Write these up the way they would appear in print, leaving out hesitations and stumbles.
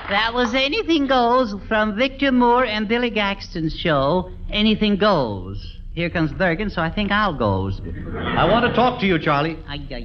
That was Anything Goes from Victor Moore and Billy Gaxton's show, Anything Goes. Here comes Bergen, so I think I'll go. I want to talk to you, Charlie.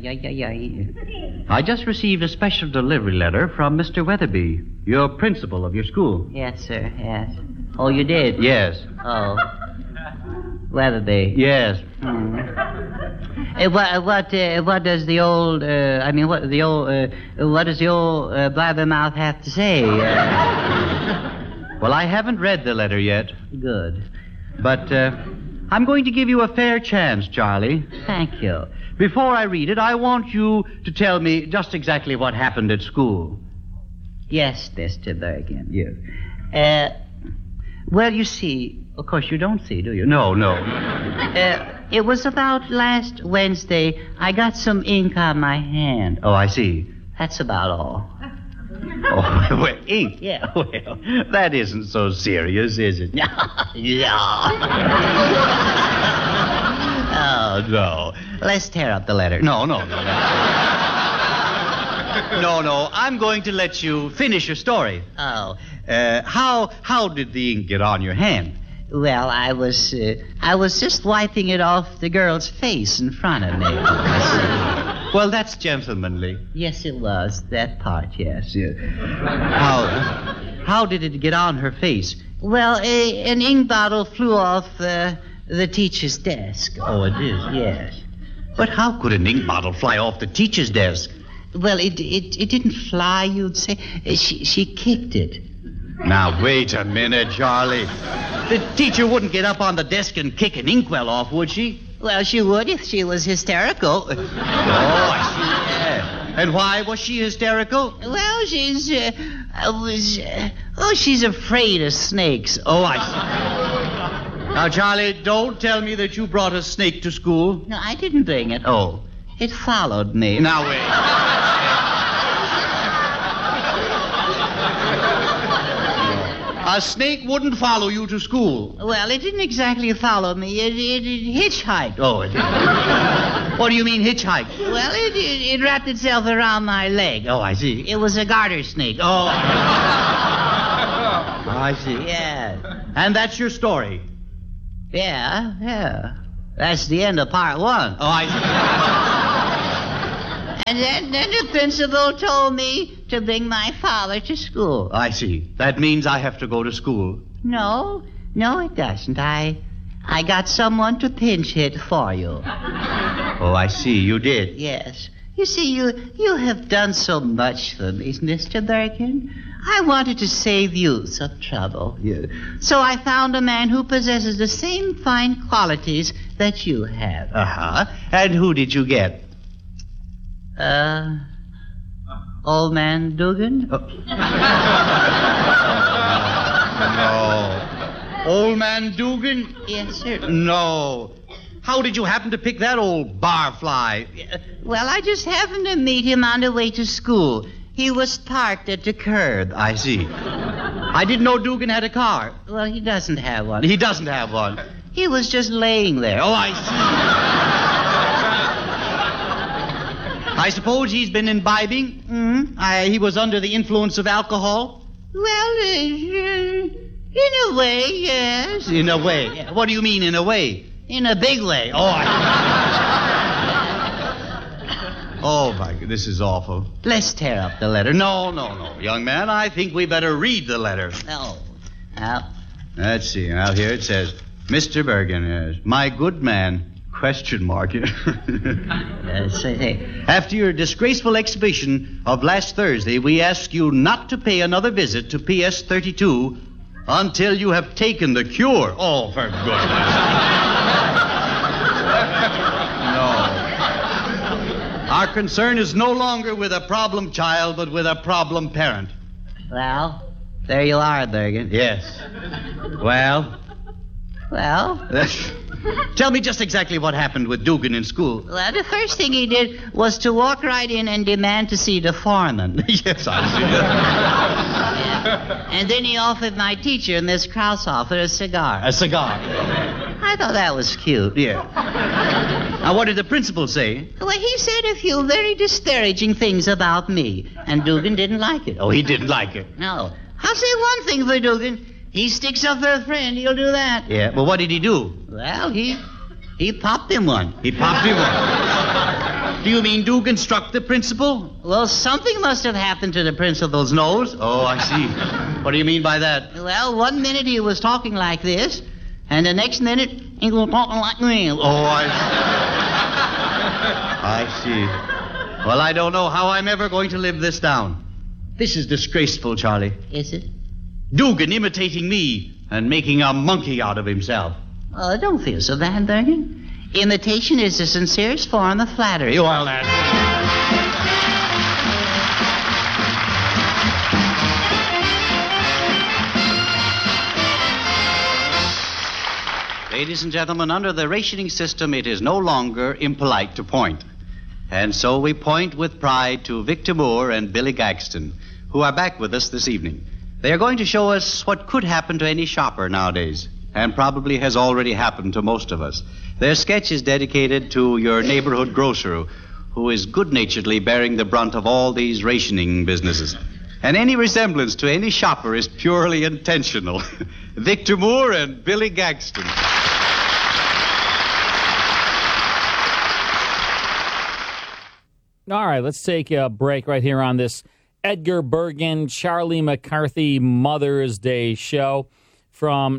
I just received a special delivery letter from Mr. Weatherby, your principal of your school. Yes, sir, yes. Oh, you did? Yes. Oh. Weatherby. Yes. What does the old, what does the old blabbermouth have to say? Well, I haven't read the letter yet. Good. But, I'm going to give you a fair chance, Charlie. Thank you. Before I read it, I want you to tell me just exactly what happened at school. Yes, Mr. Bergen. Yes. Well, you see, of course you don't see, do you? No. It was about last Wednesday. I got some ink on my hand. Oh, I see. That's about all. Oh, well, ink? Yeah. Well, that isn't so serious, is it? Yeah. Oh, no. Let's tear up the letter. No. No, I'm going to let you finish your story. Oh. How did the ink get on your hand? Well, I was just wiping it off the girl's face in front of me. Well, that's gentlemanly. Yes, it was. That part, yes. How did it get on her face? Well, an ink bottle flew off the teacher's desk. Oh, it is? Yes. But how could an ink bottle fly off the teacher's desk? Well, it didn't fly, you'd say. She kicked it. Now, wait a minute, Charlie. The teacher wouldn't get up on the desk and kick an inkwell off, would she? Well, she would if she was hysterical. Oh, I see. Yeah. And why was she hysterical? Well, she's afraid of snakes. Oh, I see. Now, Charlie, don't tell me that you brought a snake to school. No, I didn't bring it. Oh. It followed me. Now, wait. A snake wouldn't follow you to school. Well, it didn't exactly follow me. It hitchhiked. Oh, it did. What do you mean hitchhiked? Well, it wrapped itself around my leg. Oh, I see. It was a garter snake. Oh. I see. Yeah. And that's your story? Yeah. That's the end of part one. Oh, I see. And then the principal told me to bring my father to school. I see. That means I have to go to school. No, it doesn't. I got someone to pinch hit for you. Oh, I see. You did? Yes. You see, you have done so much for me, Mr. Bergen. I wanted to save you some trouble. Yeah. So I found a man who possesses the same fine qualities that you have. Uh-huh. And who did you get? Old Man Dugan? Oh. No. Old Man Dugan? Yes, sir. No. How did you happen to pick that old barfly? Well, I just happened to meet him on the way to school. He was parked at the curb. I see. I didn't know Dugan had a car. Well, he doesn't have one. He doesn't have one. He was just laying there. Oh, I see. I suppose he's been imbibing? Mm-hmm. He was under the influence of alcohol? Well, in a way, yes. In a way? Yeah. What do you mean, in a way? In a big way. Oh, Oh, my God, this is awful. Let's tear up the letter. No, young man. I think we better read the letter. No. Now. Let's see. Now, here it says, Mr. Bergen, my good man, ? After your disgraceful exhibition of last Thursday, we ask you not to pay another visit to PS 32 until you have taken the cure. Oh, for goodness. No. Our concern is no longer with a problem child, but with a problem parent. Well, there you are, Bergen. Yes. Well? Well? Tell me just exactly what happened with Dugan in school. Well, the first thing he did was to walk right in and demand to see the foreman. Yes, I see that. And then he offered my teacher, Miss Kraushofer, a cigar. A cigar. I thought that was cute. Yeah. Now, what did the principal say? Well, he said a few very disparaging things about me, and Dugan didn't like it. Oh, he didn't like it. No. I'll say one thing for Dugan. He sticks up for a friend, he'll do that. Yeah, well, what did he do? Well, he popped him one. He popped him one. Do you mean Dugan struck the principal? Well, something must have happened to the principal's nose. Oh, I see. What do you mean by that? Well, one minute he was talking like this, and the next minute he was talking like me. Oh, I see. Well, I don't know how I'm ever going to live this down. This is disgraceful, Charlie. Is it? Dugan imitating me and making a monkey out of himself. Oh, don't feel so bad, Bergen. Imitation is the sincerest form of flattery. Well, that... Ladies and gentlemen, under the rationing system, it is no longer impolite to point. And so we point with pride to Victor Moore and Billy Gaxton, who are back with us this evening. They are going to show us what could happen to any shopper nowadays, and probably has already happened to most of us. Their sketch is dedicated to your neighborhood grocer, who is good-naturedly bearing the brunt of all these rationing businesses. And any resemblance to any shopper is purely intentional. Victor Moore and Billy Gaxton. All right, let's take a break right here on this Edgar Bergen, Charlie McCarthy Mother's Day show from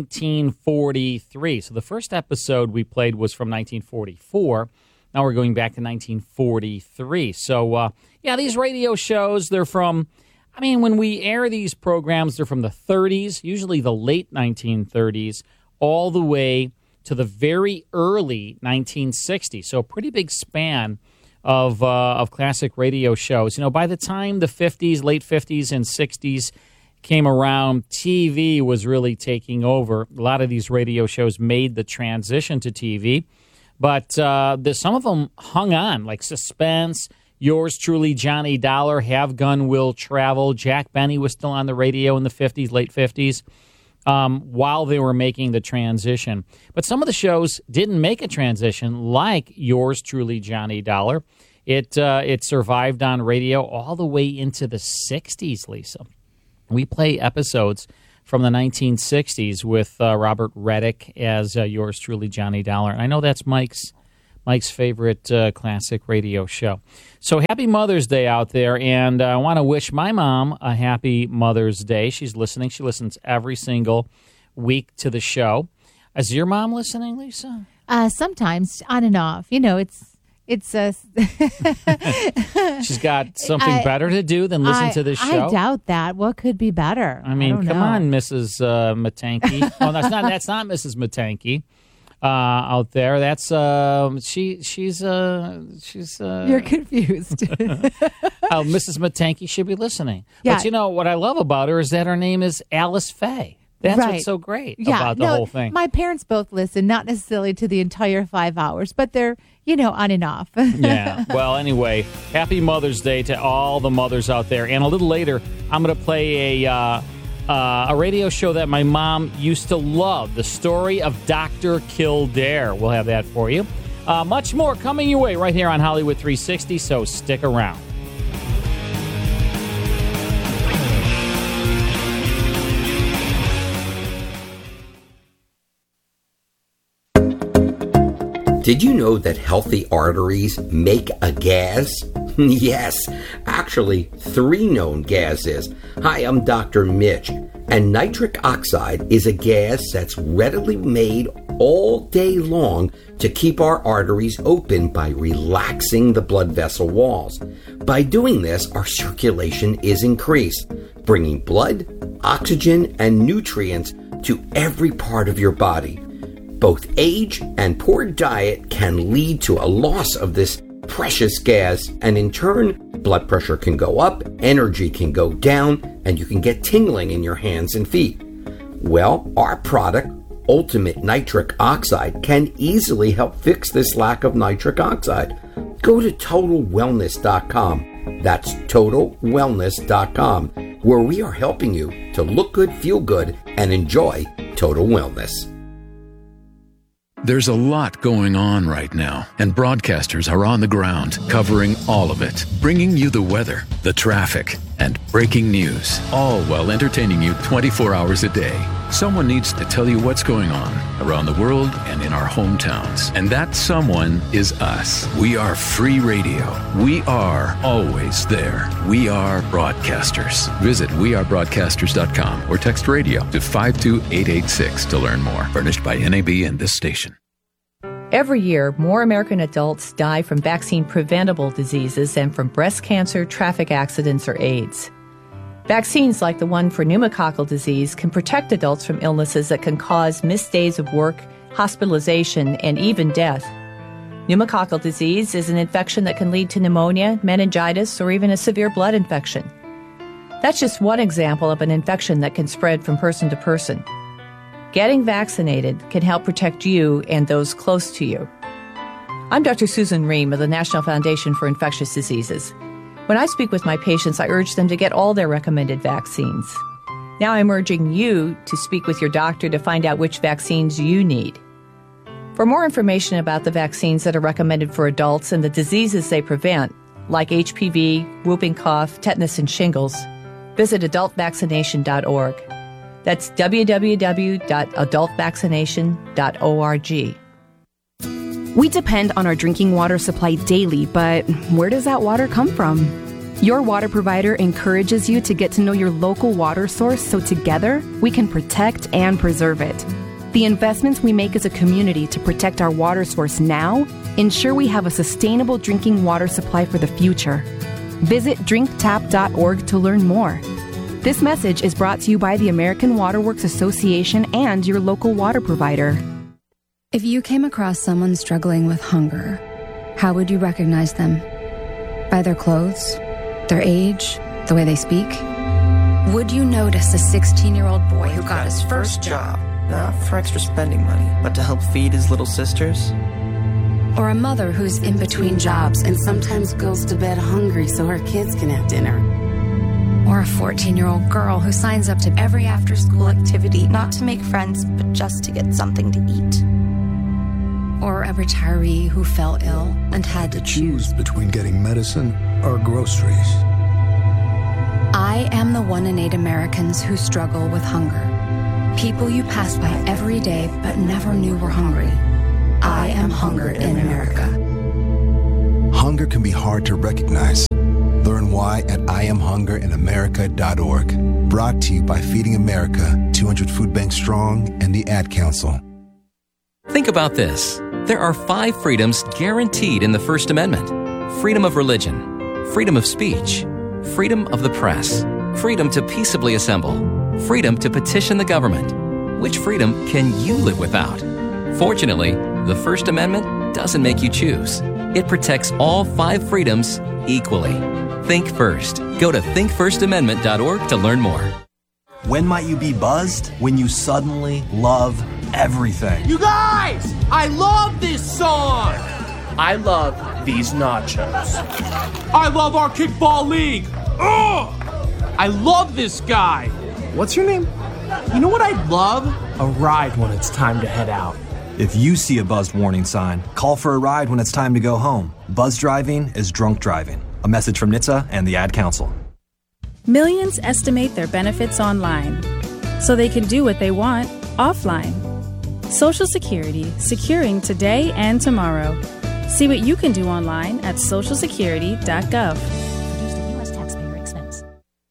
1943. So the first episode we played was from 1944. Now we're going back to 1943. So, these radio shows, they're from, when we air these programs, they're from the 30s, usually the late 1930s, all the way to the very early 1960s. So a pretty big span of classic radio shows. By the time the 50s, late 50s and 60s came around, TV was really taking over. A lot of these radio shows made the transition to TV, but some of them hung on, like Suspense, Yours Truly, Johnny Dollar, Have Gun Will Travel. Jack Benny was still on the radio in the 50s, late 50s, while they were making the transition. But some of the shows didn't make a transition, like Yours Truly, Johnny Dollar. It survived on radio all the way into the 60s, Lisa. We play episodes from the 1960s with Robert Reddick as Yours Truly, Johnny Dollar. And I know that's Mike's favorite classic radio show. So happy Mother's Day out there, and I want to wish my mom a happy Mother's Day. She's listening. She listens every single week to the show. Is your mom listening, Lisa? Sometimes, on and off. It's She's got something better to do than listen to this show? I doubt that. What could be better? Come on, Mrs. Matanky. Oh, that's not Mrs. Matanky. Out there, that's she's You're confused. Mrs. Matanky should be listening. Yeah. But what I love about her is that her name is Alice Faye. That's right. What's so great about the whole thing. My parents both listen, not necessarily to the entire 5 hours, but they're on and off. Yeah. Well, anyway, happy Mother's Day to all the mothers out there. And a little later, I'm going to play a radio show that my mom used to love, the story of Dr. Kildare. We'll have that for you. Much more coming your way right here on Hollywood 360, so stick around. Did you know that healthy arteries make a gas? Yes, actually 3 known gases. Hi, I'm Dr. Mitch, and nitric oxide is a gas that's readily made all day long to keep our arteries open by relaxing the blood vessel walls. By doing this, our circulation is increased, bringing blood, oxygen, and nutrients to every part of your body. Both age and poor diet can lead to a loss of this precious gas, and in turn, blood pressure can go up, energy can go down, and you can get tingling in your hands and feet. Well, our product, Ultimate Nitric Oxide can easily help fix this lack of nitric oxide. Go to TotalWellness.com. That's TotalWellness.com, where we are helping you to look good, feel good, and enjoy total wellness. There's a lot going on right now, and broadcasters are on the ground covering all of it, bringing you the weather, the traffic, and breaking news, all while entertaining you 24 hours a day. Someone needs to tell you what's going on around the world and in our hometowns, and that someone is us. We are free radio. We are always there. We are broadcasters. Visit wearebroadcasters.com or text radio to 52886 to learn more. Furnished by NAB and this station. Every year, more American adults die from vaccine-preventable diseases than from breast cancer, traffic accidents, or AIDS. Vaccines like the one for pneumococcal disease can protect adults from illnesses that can cause missed days of work, hospitalization, and even death. Pneumococcal disease is an infection that can lead to pneumonia, meningitis, or even a severe blood infection. That's just one example of an infection that can spread from person to person. Getting vaccinated can help protect you and those close to you. I'm Dr. Susan Ream of the National Foundation for Infectious Diseases. When I speak with my patients, I urge them to get all their recommended vaccines. Now I'm urging you to speak with your doctor to find out which vaccines you need. For more information about the vaccines that are recommended for adults and the diseases they prevent, like HPV, whooping cough, tetanus, and shingles, visit adultvaccination.org. That's www.adultvaccination.org. We depend on our drinking water supply daily, but where does that water come from? Your water provider encourages you to get to know your local water source so together we can protect and preserve it. The investments we make as a community to protect our water source now ensure we have a sustainable drinking water supply for the future. Visit drinktap.org to learn more. This message is brought to you by the American Water Works Association and your local water provider. If you came across someone struggling with hunger, how would you recognize them? By their clothes, their age, the way they speak? Would you notice a 16-year-old boy who got his first job, not for extra spending money, but to help feed his little sisters? Or a mother who's in between jobs and sometimes goes to bed hungry so her kids can have dinner? Or a 14-year-old girl who signs up to every after-school activity, not to make friends, but just to get something to eat. Or a retiree who fell ill and had to choose between getting medicine or groceries. I am the 1 in 8 Americans who struggle with hunger. People you pass by every day but never knew were hungry. I am hunger in America. Hunger can be hard to recognize. Learn why at IamHungerInAmerica.org. Brought to you by Feeding America, 200 Food Banks Strong, and the Ad Council. Think about this. There are 5 freedoms guaranteed in the First Amendment. Freedom of religion, freedom of speech, freedom of the press, freedom to peaceably assemble, freedom to petition the government. Which freedom can you live without? Fortunately, the First Amendment doesn't make you choose. It protects all 5 freedoms equally. Think first. Go to thinkfirstamendment.org to learn more. When might you be buzzed? When you suddenly love everything. You guys! I love this song! I love these nachos. I love our kickball league! Ugh! I love this guy! What's your name? You know what I'd love? A ride when it's time to head out. If you see a buzzed warning sign, call for a ride when it's time to go home. Buzz driving is drunk driving. A message from NHTSA and the Ad Council. Millions estimate their benefits online, so they can do what they want offline. Social Security, securing today and tomorrow. See what you can do online at socialsecurity.gov. Produced at U.S. taxpayer expense.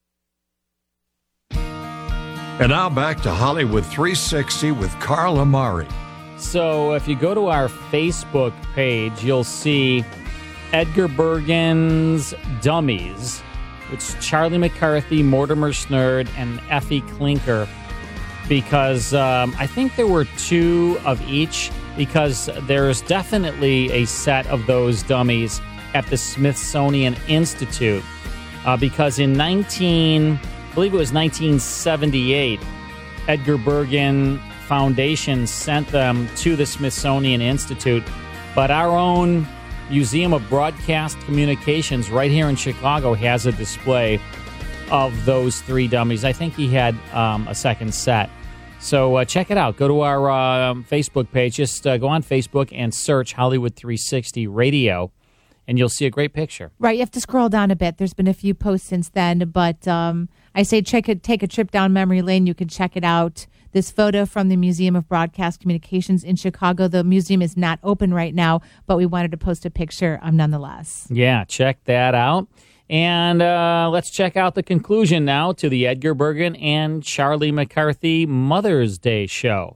And now back to Hollywood 360 with Carl Amari. So if you go to our Facebook page, you'll see Edgar Bergen's Dummies. It's Charlie McCarthy, Mortimer Snerd, and Effie Klinker. Because I think there were 2 of each, because there's definitely a set of those dummies at the Smithsonian Institute. Because in 1978, Edgar Bergen foundation sent them to the Smithsonian Institute, but our own Museum of Broadcast Communications right here in Chicago has a display of those 3 dummies. I think he had a second set. So check it out. Go to our Facebook page. Just go on Facebook and search Hollywood 360 Radio, and you'll see a great picture. Right. You have to scroll down a bit. There's been a few posts since then, but I say take a trip down memory lane. You can check it out. This photo from the Museum of Broadcast Communications in Chicago. The museum is not open right now, but we wanted to post a picture nonetheless. Yeah, check that out. And let's check out the conclusion now to the Edgar Bergen and Charlie McCarthy Mother's Day show.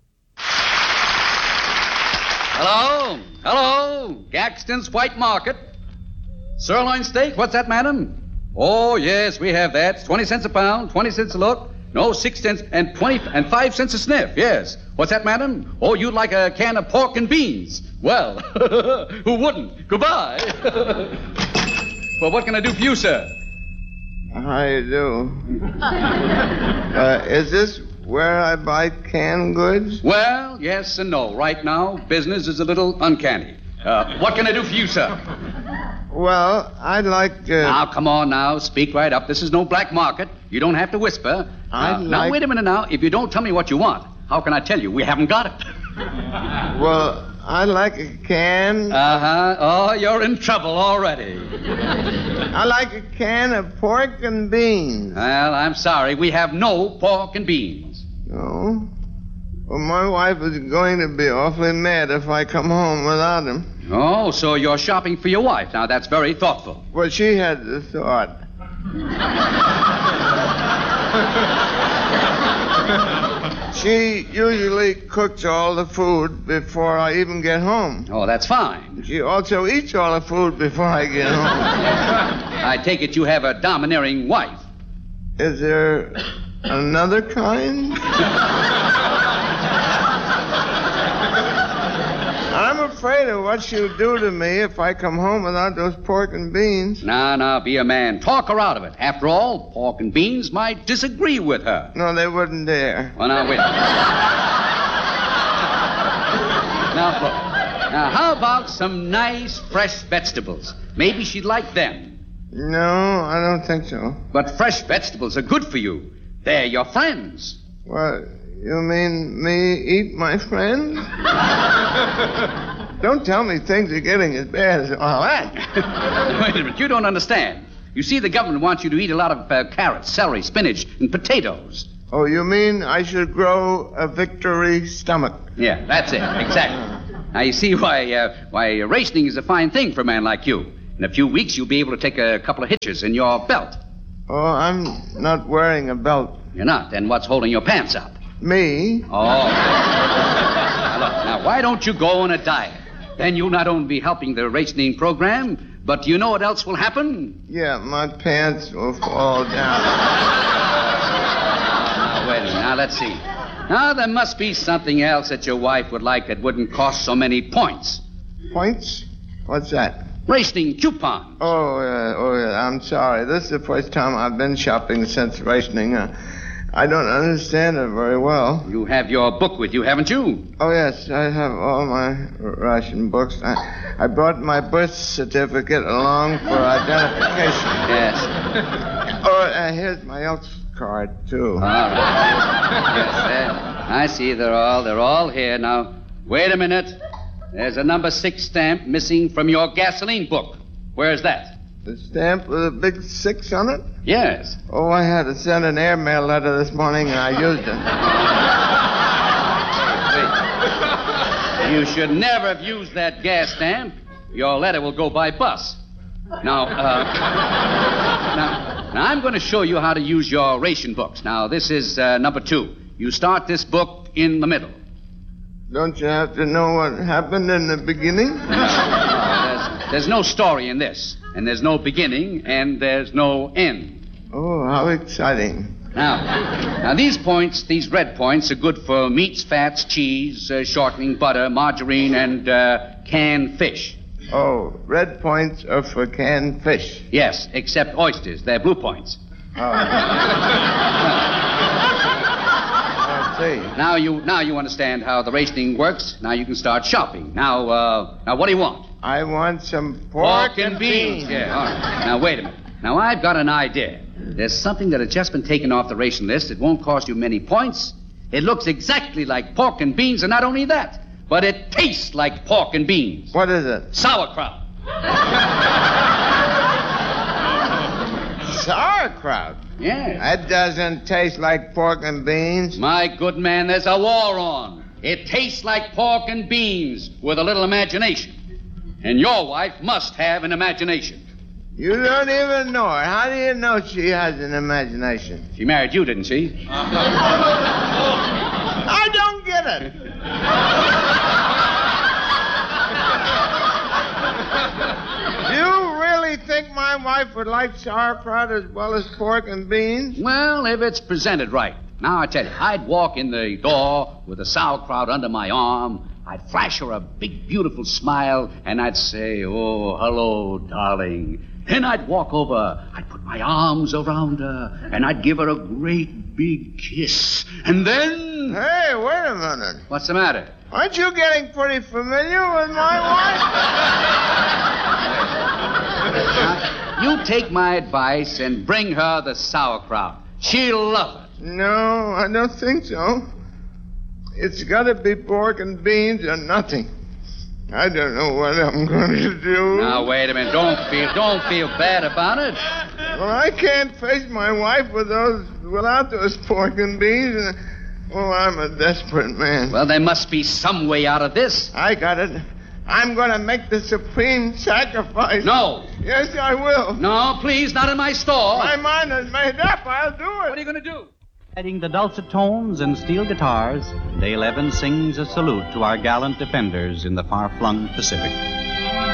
Hello? Hello? Gaxton's White Market. Sirloin steak, what's that, madam? Oh, yes, we have that. It's 20 cents a pound, 20 cents a look. No, 6 cents and 5 cents a sniff, yes. What's that, madam? Oh, you'd like a can of pork and beans. Well, who wouldn't? Goodbye. Well, what can I do for you, sir? How you do? Is this where I buy canned goods? Well, yes and no. Right now, business is a little uncanny. What can I do for you, sir? Well, I'd like to... Now, come on now. Speak right up. This is no black market. You don't have to whisper. Now, wait a minute now. If you don't tell me what you want, how can I tell you? We haven't got it. Well, I'd like a can... Uh-huh. Oh, you're in trouble already. I'd like a can of pork and beans. Well, I'm sorry. We have no pork and beans. No? Well, my wife is going to be awfully mad if I come home without them. Oh, so you're shopping for your wife. Now, that's very thoughtful. Well, she had the thought. She usually cooks all the food before I even get home. Oh, that's fine. She also eats all the food before I get home. I take it you have a domineering wife. Is there another kind? I'm afraid of what she'll do to me if I come home without those pork and beans. Now, be a man. Talk her out of it. After all, pork and beans might disagree with her. No, they wouldn't dare. Well, now, wait. Now, look. Now, how about some nice, fresh vegetables? Maybe she'd like them. No, I don't think so. But fresh vegetables are good for you. They're your friends. What? You mean me eat my friends? Don't tell me things are getting as bad as all that. Wait a minute. You don't understand. You see, the government wants you to eat a lot of carrots, celery, spinach, and potatoes. Oh, you mean I should grow a victory stomach? Yeah, that's it. Exactly. Now, you see why rationing is a fine thing for a man like you. In a few weeks, you'll be able to take a couple of hitches in your belt. Oh, I'm not wearing a belt. You're not? Then what's holding your pants up? Me? Oh. Now, why don't you go on a diet? Then you'll not only be helping the rationing program, but you know what else will happen? Yeah, my pants will fall down. Now, wait a minute. Now, let's see. Now, there must be something else that your wife would like that wouldn't cost so many points. Points? What's that? Rationing coupons. Oh, yeah. I'm sorry. This is the first time I've been shopping since rationing. I don't understand it very well. You have your book with you, haven't you? Oh, yes. I have all my ration books. I brought my birth certificate along for identification. Yes. Oh, here's my health card, too. All right. Yes, I see. They're all here. Now, wait a minute. There's a number 6 stamp missing from your gasoline book. Where's that? The stamp with a big 6 on it? Yes. Oh, I had to send an airmail letter this morning, and I used it. Wait. You should never have used that gas stamp. Your letter will go by bus. Now, I'm going to show you how to use your ration books. Now, this is number 2. You start this book in the middle. Don't you have to know what happened in the beginning? There's no story in this. And there's no beginning, and there's no end. Oh, how exciting. Now, these points, these red points, are good for meats, fats, cheese, shortening, butter, margarine, and canned fish. Oh, red points are for canned fish. Yes, except oysters. They're blue points. Oh. see. Now you understand how the rationing works. Now you can start shopping. Now what do you want? I want some pork and beans. Yeah, all right. Now, wait a minute. Now, I've got an idea. There's something that has just been taken off the ration list. It won't cost you many points. It looks exactly like pork and beans, and not only that, but it tastes like pork and beans. What is it? Sauerkraut. Sauerkraut? Yeah. That doesn't taste like pork and beans. My good man, there's a war on. It tastes like pork and beans with a little imagination. And your wife must have an imagination. You don't even know her. How do you know she has an imagination? She married you, didn't she? I don't get it. You really think my wife would like sauerkraut as well as pork and beans? Well, if it's presented right. Now, I tell you, I'd walk in the door with the sauerkraut under my arm. I'd flash her a big, beautiful smile, and I'd say, "Oh, hello, darling." Then I'd walk over, I'd put my arms around her, and I'd give her a great big kiss. And then... Hey, wait a minute. What's the matter? Aren't you getting pretty familiar with my wife? Now, you take my advice and bring her the sauerkraut. She'll love it. No, I don't think so. It's got to be pork and beans or nothing. I don't know what I'm going to do. Now, wait a minute. Don't feel bad about it. Well, I can't face my wife without those pork and beans. Well, I'm a desperate man. Well, there must be some way out of this. I got it. I'm going to make the supreme sacrifice. No. Yes, I will. No, please, not in my store. My mind is made up. I'll do it. What are you going to do? Adding the dulcet tones and steel guitars, Dale Evans sings a salute to our gallant defenders in the far-flung Pacific.